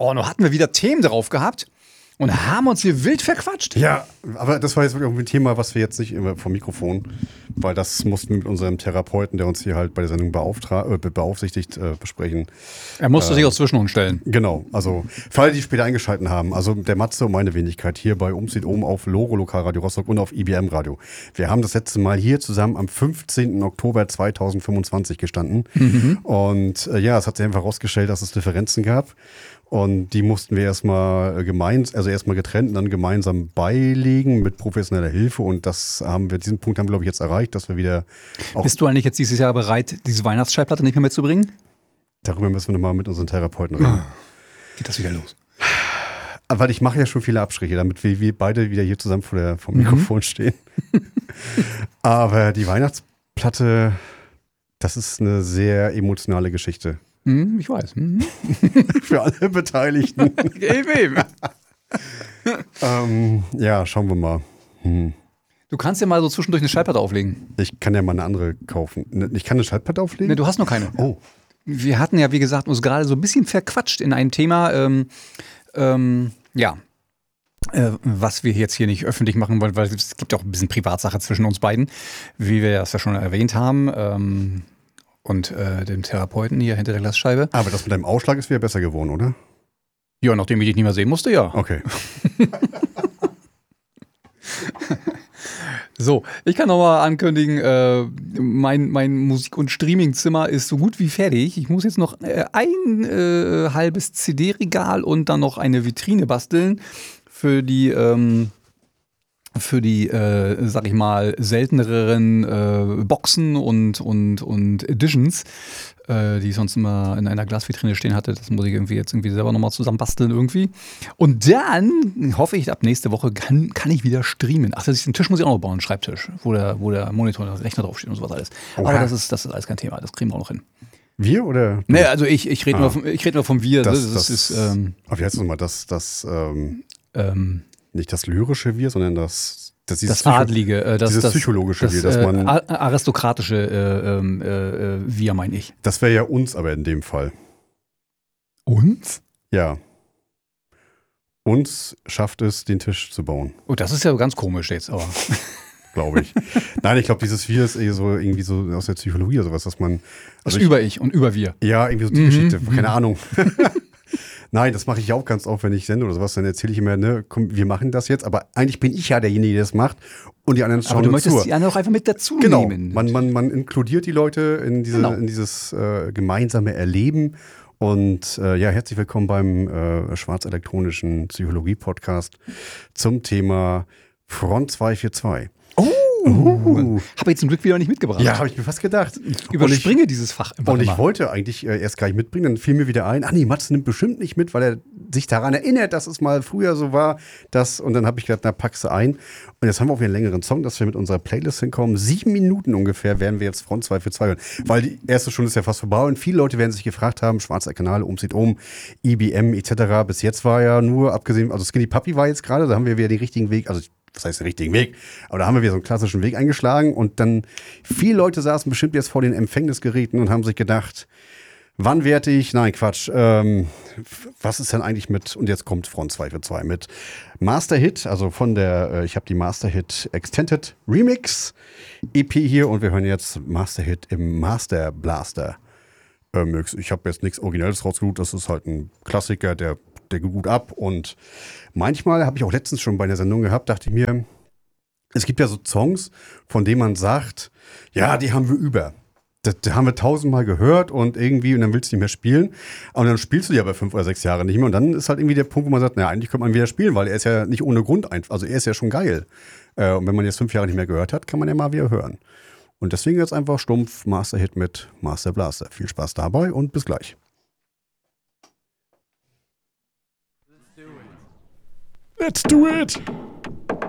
Oh, noch hatten wir wieder Themen drauf gehabt und haben uns hier wild verquatscht. Ja, aber das war jetzt wirklich ein Thema, was wir jetzt nicht immer vom Mikrofon, weil das mussten wir mit unserem Therapeuten, der uns hier halt bei der Sendung beaufsichtigt, besprechen. Er musste sich auch zwischen uns stellen. Genau, also für alle, die später eingeschaltet haben, also der Matze und meine Wenigkeit hier bei Umzieht auf Loro Lokalradio Rostock und auf IBM Radio. Wir haben das letzte Mal hier zusammen am 15. Oktober 2025 gestanden und es hat sich einfach herausgestellt, dass es Differenzen gab. Und die mussten wir erstmal getrennt und dann gemeinsam beilegen mit professioneller Hilfe. Und diesen Punkt haben wir, glaube ich, jetzt erreicht, dass wir wieder auch. Bist du eigentlich jetzt dieses Jahr bereit, diese Weihnachtsschallplatte nicht mehr mitzubringen? Darüber müssen wir nochmal mit unseren Therapeuten reden. Geht das wieder los? Weil ich mache ja schon viele Abstriche, damit wir beide wieder hier zusammen vom Mikrofon stehen. Aber die Weihnachtsplatte, das ist eine sehr emotionale Geschichte. Ich weiß. Für alle Beteiligten. Eben. Schauen wir mal. Du kannst ja mal so zwischendurch eine Schallplatte auflegen. Ich kann ja mal eine andere kaufen. Ich kann eine Schallplatte auflegen? Ne, du hast noch keine. Oh. Wir hatten ja, wie gesagt, uns gerade so ein bisschen verquatscht in ein Thema, was wir jetzt hier nicht öffentlich machen wollen, weil es gibt auch ein bisschen Privatsache zwischen uns beiden, wie wir das ja schon erwähnt haben. Und dem Therapeuten hier hinter der Glasscheibe. Aber das mit deinem Ausschlag ist wieder besser geworden, oder? Ja, nachdem ich dich nicht mehr sehen musste, ja. Okay. So, ich kann nochmal ankündigen, mein Musik- und Streamingzimmer ist so gut wie fertig. Ich muss jetzt noch ein halbes CD-Regal und dann noch eine Vitrine basteln für die sag ich mal, selteneren Boxen und Editions, die ich sonst immer in einer Glasvitrine stehen hatte. Das muss ich jetzt selber nochmal zusammenbasteln irgendwie. Und dann hoffe ich, ab nächste Woche kann ich wieder streamen. Ach, den Tisch muss ich auch noch bauen, einen Schreibtisch, wo der Monitor und der Rechner draufsteht und sowas alles. Oha. Aber das ist alles kein Thema, das kriegen wir auch noch hin. Wir oder? Nee, also ich rede nur vom Wir. Aber wie heißt es nochmal? Nicht das lyrische Wir, sondern das Adlige, dieses psychologische Wir, dass man aristokratische Wir, meine ich. Das wäre ja uns aber in dem Fall. Uns? Ja. Uns schafft es, den Tisch zu bauen. Oh, das ist ja ganz komisch jetzt, aber. Glaube ich. Nein, ich glaube, dieses Wir ist irgendwie so aus der Psychologie oder sowas, dass man. Also über ich und über wir. Ja, irgendwie so die Geschichte, keine Ahnung. Nein, das mache ich auch ganz oft, wenn ich sende oder sowas. Dann erzähle ich immer, komm, wir machen das jetzt. Aber eigentlich bin ich ja derjenige, der das macht. Und die anderen schauen aber du nur zu. möchtest die anderen auch einfach mit dazu nehmen. Man inkludiert die Leute in dieses gemeinsame Erleben. Und herzlich willkommen beim schwarz-elektronischen Psychologie-Podcast zum Thema Front 242. Habe ich zum Glück wieder nicht mitgebracht. Ja, habe ich mir fast gedacht. Ich überspringe dieses Fach immer. Und ich wollte eigentlich erst gar nicht mitbringen, dann fiel mir wieder ein, Mats nimmt bestimmt nicht mit, weil er sich daran erinnert, dass es mal früher so war. Und dann habe ich gedacht, packst du ein. Und jetzt haben wir auch wieder einen längeren Song, dass wir mit unserer Playlist hinkommen. 7 Minuten ungefähr werden wir jetzt Front 242 hören. Weil die erste Stunde ist ja fast vorbei und viele Leute werden sich gefragt haben, Schwarzer Kanal, Umzieht IBM etc. Bis jetzt war ja nur, abgesehen, also Skinny Puppy war jetzt gerade, da haben wir wieder den richtigen Weg, also was heißt den richtigen Weg? Aber da haben wir wieder so einen klassischen Weg eingeschlagen und dann viele Leute saßen bestimmt jetzt vor den Empfängnisgeräten und haben sich gedacht, wann werde ich? Nein, Quatsch. Was ist denn eigentlich und jetzt kommt Front 242 mit Master Hit, also ich habe die Master Hit Extended Remix EP hier und wir hören jetzt Master Hit im Master Blaster Mix. Ich habe jetzt nichts Originelles rausgesucht, das ist halt ein Klassiker, der geht gut ab und manchmal habe ich auch letztens schon bei einer Sendung gehabt, dachte ich mir, es gibt ja so Songs, von denen man sagt, ja, die haben wir über. Das haben wir 1000-mal gehört und dann willst du nicht mehr spielen. Und dann spielst du die aber 5 oder 6 Jahre nicht mehr. Und dann ist halt irgendwie der Punkt, wo man sagt, eigentlich könnte man wieder spielen, weil er ist ja nicht ohne Grund also er ist ja schon geil. Und wenn man jetzt 5 Jahre nicht mehr gehört hat, kann man ja mal wieder hören. Und deswegen jetzt einfach stumpf Master Hit mit Master Blaster. Viel Spaß dabei und bis gleich. Let's do it!